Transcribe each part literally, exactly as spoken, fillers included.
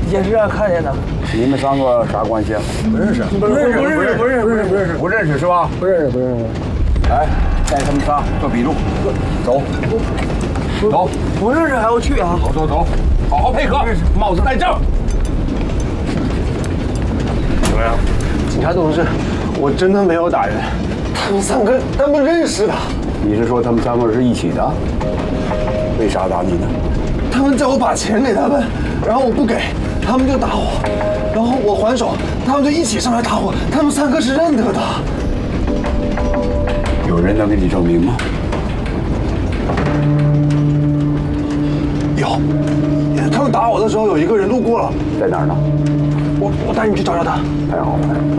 电视上看见的。 你们三个啥关系啊？ 不认识， 不认识，不认识，不认识，不认识，不认识，不认识是吧？ 不认识，不认识。 来，带他们仨做笔录，走，走， 不认识还要去啊？ 走走走，好好配合，帽子戴正。 怎么样？ 警察同志，我真的没有打人，他们三个他们认识的。 你是说他们三个是一起的？为啥打你呢？ 他们叫我把钱给他们，然后我不给，他们就打我，然后我还手，他们就一起上来打我。他们三个是认得的。 有人能给你证明吗？ 有，他们打我的时候有一个人路过了， 在哪儿呢？ 我我带你去找找他。 太好了，那。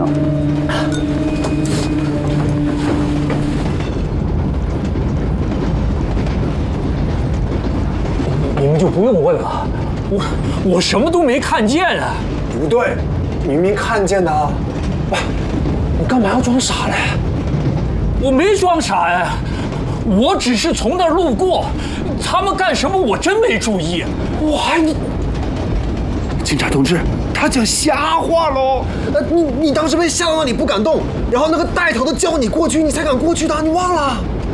你们就不用问了，我我什么都没看见啊！ 不对，明明看见的啊！喂，你干嘛要装傻嘞？ 我没装傻呀，我只是从那儿路过，他们干什么我真没注意。 哇，你警察同志，他讲瞎话喽！呃，你你当时被吓到那里不敢动，然后那个带头的叫你过去，你才敢过去的，你忘了？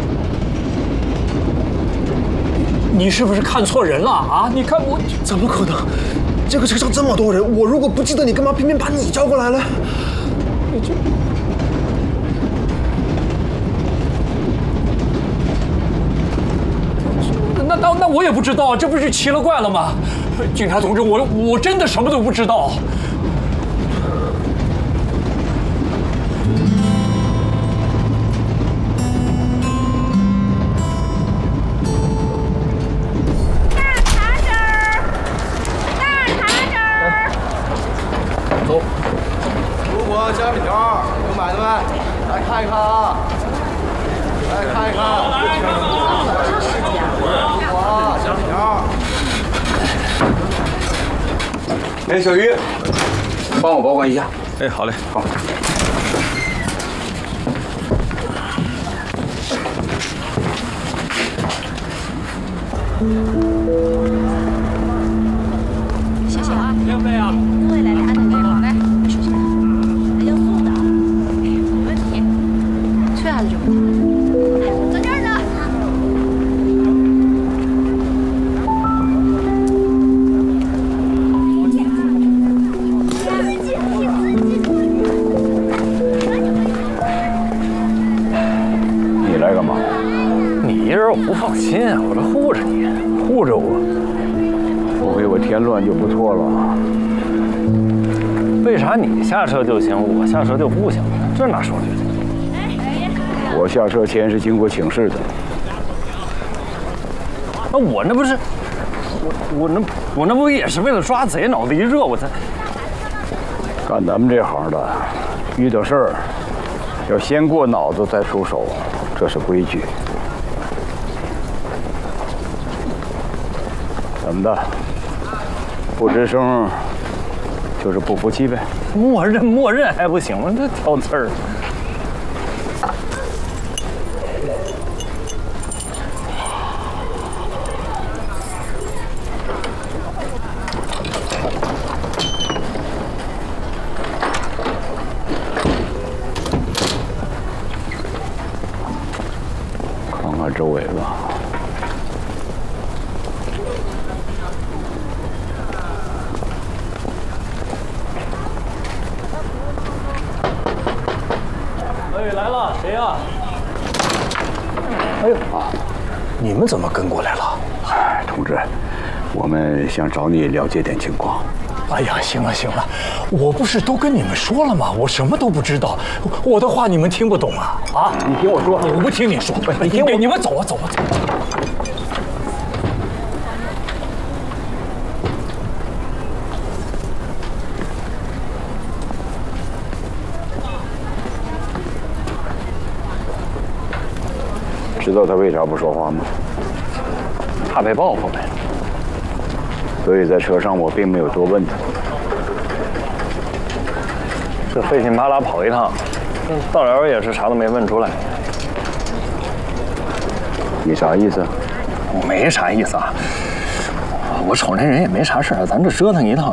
你是不是看错人了啊？你看我怎么可能？这个车上这么多人，我如果不记得你，干嘛偏偏把你叫过来了？你这…… 那那那我也不知道，这不是奇了怪了吗？警察同志，我我真的什么都不知道。 虾米条有买的没？来看一看啊！来看一看。哇，虾米条。 哎，小鱼，帮我保管一下。 哎，好嘞，好。 谢谢啊， 两杯啊。 对嘞，安等好嘞，收起来。还要送的，没问题。催还是这么的？在这儿呢。 你来干嘛？ 你一人我不放心啊，我这护着你，护着我。 不给我添乱就不错了。 为啥你下车就行，我下车就不行？这哪说理？ 我下车前是经过请示的。 那我那不是，我我那我那不也是为了抓贼，脑子一热我才。 干咱们这行的，遇到事儿要先过脑子再出手，这是规矩。怎么的？不吱声就是不服气呗？ 默认默认还不行吗？这挑刺儿。 看看周围吧。 哎，来了，谁呀？ 哎呦啊！你们怎么跟过来了？ 哎，同志，我们想找你了解点情况。 哎呀，行了行了，我不是都跟你们说了吗？我什么都不知道，我的话你们听不懂啊！啊， 你听我说， 我不听你说，你听我，你们走啊走啊走。 知道他为啥不说话吗？ 怕被报复呗。 所以在车上我并没有多问他。 这费劲巴拉跑一趟，到了也是啥都没问出来。 你啥意思？ 我没啥意思啊，我瞅那人也没啥事儿，咱这折腾一趟。